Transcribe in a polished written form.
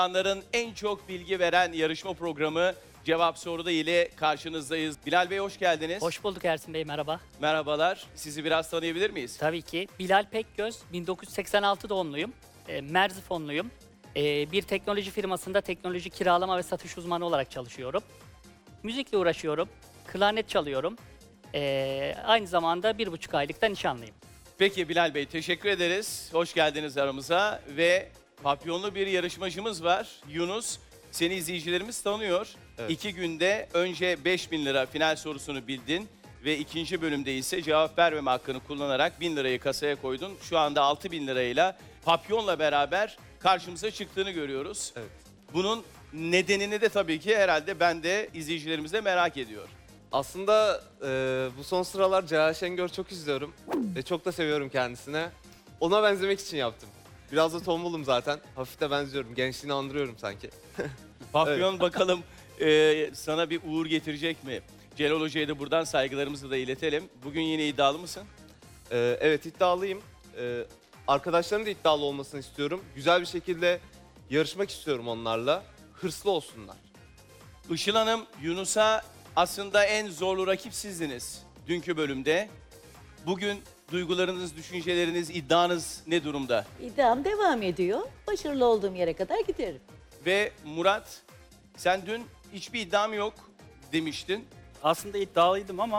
İnsanların en çok bilgi veren yarışma programı Cevap Soruda ile karşınızdayız. Bilal Bey hoş geldiniz. Hoş bulduk Ersin Bey, merhaba. Merhabalar. Sizi biraz tanıyabilir miyiz? Tabii ki. Bilal Pekgöz, 1986 doğumluyum. Merzifonluyum. Bir teknoloji firmasında teknoloji kiralama ve satış uzmanı olarak çalışıyorum. Müzikle uğraşıyorum, klarnet çalıyorum. Aynı zamanda 1,5 aylık da nişanlıyım. Peki Bilal Bey teşekkür ederiz. Hoş geldiniz aramıza ve papyonlu bir yarışmacımız var. Yunus, seni izleyicilerimiz tanıyor. Evet. 2 günde önce 5.000 lira final sorusunu bildin ve ikinci bölümde ise cevap vermeme hakkını kullanarak 1.000 lirayı kasaya koydun. Şu anda 6.000 lirayla papyonla beraber karşımıza çıktığını görüyoruz. Evet. Bunun nedenini de tabii ki herhalde ben de izleyicilerimiz de merak ediyor. Aslında bu son sıralar Cemal Şengör çok izliyorum ve çok da seviyorum kendisine. Ona benzemek için yaptım. Biraz da tombulum zaten. Hafif de benziyorum. Gençliğini andırıyorum sanki. Papyon bakalım sana bir uğur getirecek mi? Celal Hoca'ya da buradan saygılarımızı da iletelim. Bugün yine iddialı mısın? Evet iddialıyım. Arkadaşlarım da iddialı olmasını istiyorum. Güzel bir şekilde yarışmak istiyorum onlarla. Hırslı olsunlar. Işıl Hanım, Yunus'a aslında en zorlu rakip sizdiniz dünkü bölümde. Bugün duygularınız, düşünceleriniz, iddianız ne durumda? İddiam devam ediyor. Başarılı olduğum yere kadar giderim. Ve Murat, sen dün hiçbir iddiam yok demiştin. Aslında iddialıydım ama